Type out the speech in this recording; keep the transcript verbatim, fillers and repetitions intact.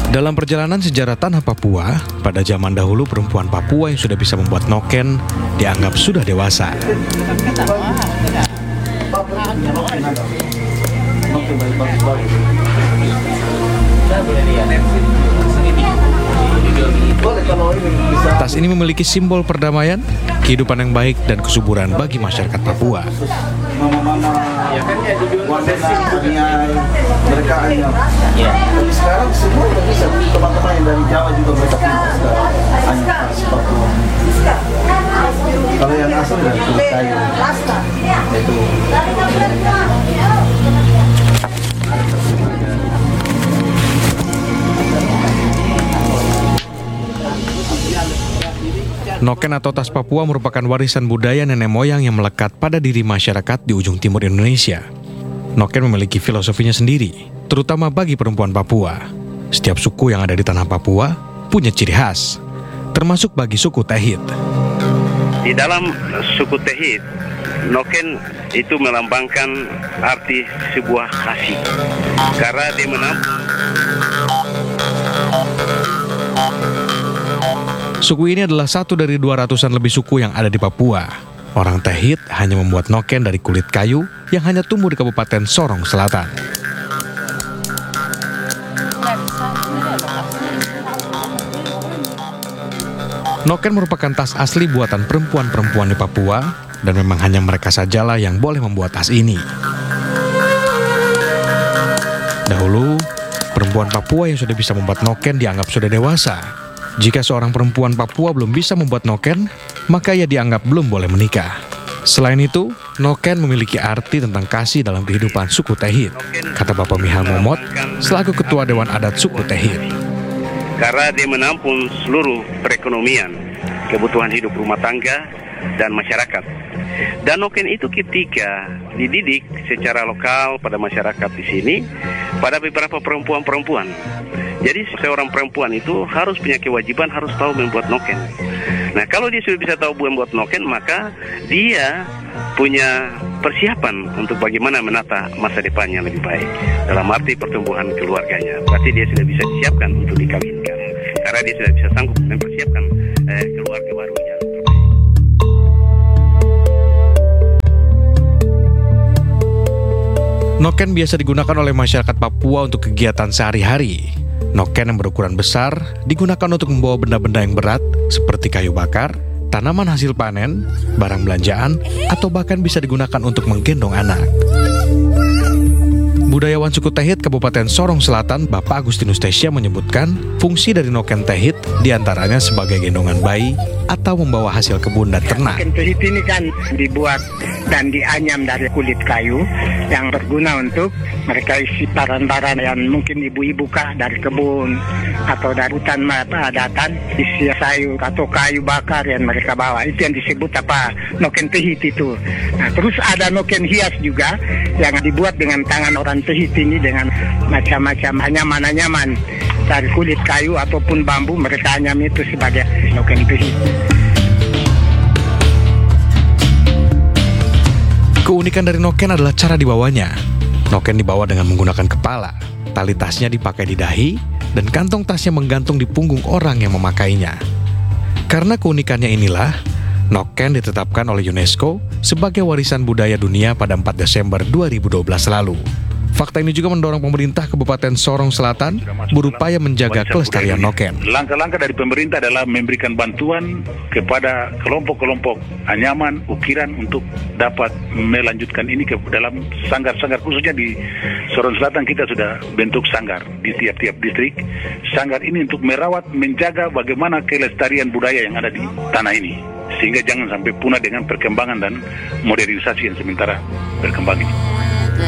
Dalam perjalanan sejarah tanah Papua, pada zaman dahulu perempuan Papua yang sudah bisa membuat noken dianggap sudah dewasa. Tas ini memiliki simbol perdamaian, kehidupan yang baik, dan kesuburan bagi masyarakat Papua. Mama-mama, mereka hanya. Tapi sekarang semua udah bisa. Teman-teman yang dari Jawa juga mereka pindah sekarang. Hanya khas Papua. Kalau yang asli dari kulit kayu, itu. Noken atau tas Papua merupakan warisan budaya nenek moyang yang melekat pada diri masyarakat di ujung timur Indonesia. Noken memiliki filosofinya sendiri, terutama bagi perempuan Papua. Setiap suku yang ada di tanah Papua punya ciri khas, termasuk bagi suku Tehit. Di dalam suku Tehit, noken itu melambangkan arti sebuah kasih. Karena dia menampung. Suku ini adalah satu dari dua ratusan lebih suku yang ada di Papua. Orang Tehit hanya membuat noken dari kulit kayu yang hanya tumbuh di Kabupaten Sorong Selatan. Noken merupakan tas asli buatan perempuan-perempuan di Papua, dan memang hanya mereka sajalah yang boleh membuat tas ini. Dahulu, perempuan Papua yang sudah bisa membuat noken dianggap sudah dewasa. Jika seorang perempuan Papua belum bisa membuat noken, maka ia dianggap belum boleh menikah. Selain itu, noken memiliki arti tentang kasih dalam kehidupan suku Tehit, kata Bapak Mihal Momot, selaku Ketua Dewan Adat suku Tehit. Karena dia menampung seluruh perekonomian, kebutuhan hidup rumah tangga, dan masyarakat. Dan noken itu ketika dididik secara lokal pada masyarakat di sini, pada beberapa perempuan-perempuan. Jadi seorang perempuan itu harus punya kewajiban, harus tahu membuat noken. Nah, kalau dia sudah bisa tahu membuat noken, maka dia punya persiapan untuk bagaimana menata masa depannya lebih baik. Dalam arti pertumbuhan keluarganya. Berarti dia sudah bisa disiapkan untuk dikawinkan. Karena dia sudah bisa sanggup mempersiapkan eh, keluarga barunya. Noken biasa digunakan oleh masyarakat Papua untuk kegiatan sehari-hari. Noken yang berukuran besar digunakan untuk membawa benda-benda yang berat seperti kayu bakar, tanaman hasil panen, barang belanjaan, atau bahkan bisa digunakan untuk menggendong anak. Budayawan suku Tehit Kabupaten Sorong Selatan, Bapak Agustinus Tesya menyebutkan fungsi dari noken Tehit diantaranya sebagai gendongan bayi atau membawa hasil kebun dan ternak. Noken Tehit ini kan dibuat dan dianyam dari kulit kayu yang berguna untuk mereka isi barang-barang yang mungkin ibu-ibu kah dari kebun atau dari hutan datan, isi sayur atau kayu bakar yang mereka bawa. Itu yang disebut apa noken Tehit itu. Nah, terus ada noken hias juga yang dibuat dengan tangan orang Tehit ini dengan macam-macam anyaman-anyaman dari kulit kayu ataupun bambu, mereka anyam itu sebagai noken Tehit. Keunikan dari noken adalah cara dibawanya. Noken dibawa dengan menggunakan kepala, tali tasnya dipakai di dahi, dan kantong tasnya menggantung di punggung orang yang memakainya. Karena keunikannya inilah, noken ditetapkan oleh UNESCO sebagai warisan budaya dunia pada empat Desember dua ribu dua belas lalu. Fakta ini juga mendorong pemerintah Kabupaten Sorong Selatan berupaya menjaga kelestarian noken. Langkah-langkah dari pemerintah adalah memberikan bantuan kepada kelompok-kelompok anyaman, ukiran untuk dapat melanjutkan ini ke dalam sanggar-sanggar, khususnya di Sorong Selatan kita sudah bentuk sanggar di tiap-tiap distrik. Sanggar ini untuk merawat, menjaga bagaimana kelestarian budaya yang ada di tanah ini, sehingga jangan sampai punah dengan perkembangan dan modernisasi yang sementara berkembang ini.